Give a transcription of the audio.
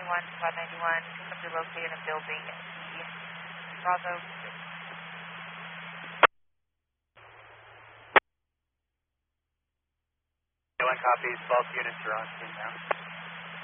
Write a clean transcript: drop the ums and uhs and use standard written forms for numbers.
Squad 91, currently located in building C, Bravo 6. One copies, both units are on scene now.